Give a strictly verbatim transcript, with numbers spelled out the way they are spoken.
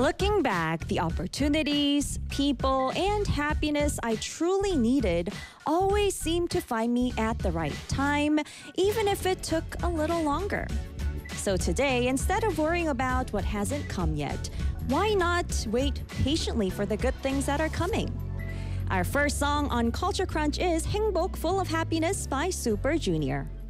Looking back, the opportunities, people, and happiness I truly needed always seemed to find me at the right time, even if it took a little longer. So today, instead of worrying about what hasn't come yet, why not wait patiently for the good things that are coming? Our first song on Culture Crunch is 행복 Full of Happiness by Super Junior.